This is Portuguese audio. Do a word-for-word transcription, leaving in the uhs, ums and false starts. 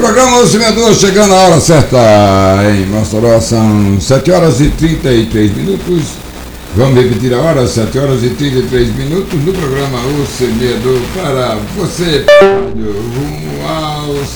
Programa O Semeador chegando a hora certa em Mossoró, são sete horas e trinta e três minutos. Vamos repetir a hora, sete horas e trinta e três minutos no programa O Semeador para você, rumo ao